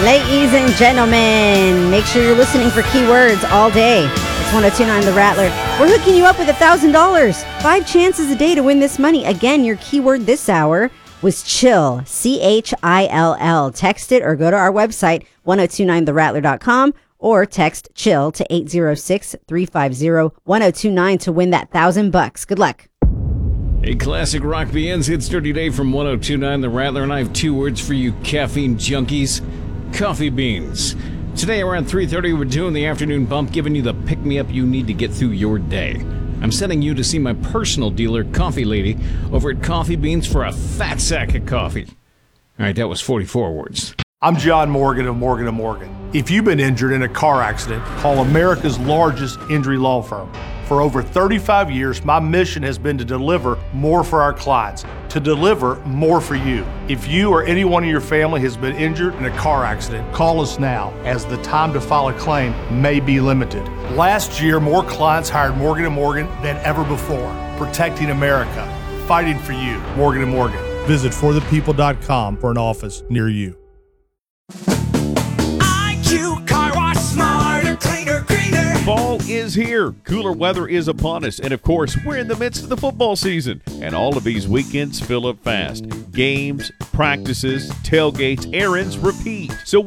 Ladies and gentlemen, make sure you're listening for keywords all day. It's 1029 The Rattler. We're hooking you up with $1,000. 5 chances a day to win this money. Again, your keyword this hour was chill, CHILL. Text it or go to our website, 1029therattler.com, or text chill to 806-350-1029 to win that $1,000. Good luck. A classic rock begins. It's Dirty Day from 1029 The Rattler, and I have 2 words for you caffeine junkies. Coffee beans. Today around 3:30, we're doing the afternoon bump, giving you the pick-me-up you need to get through your day. I'm sending you to see my personal dealer, Coffee Lady, over at Coffee Beans for a fat sack of coffee. All right, that was 44 words. I'm John Morgan of Morgan & Morgan. If you've been injured in a car accident, call America's largest injury law firm. For over 35 years, my mission has been to deliver more for our clients, to deliver more for you. If you or anyone in your family has been injured in a car accident, call us now, as the time to file a claim may be limited. Last year, more clients hired Morgan & Morgan than ever before, protecting America, fighting for you. Morgan & Morgan. Visit forthepeople.com for an office near you. IQ Car Wash, smarter, cleaner, greener. Fall is here, cooler weather is upon us, and of course, we're in the midst of the football season, and all of these weekends fill up fast. Games, practices, tailgates, errands, repeat. So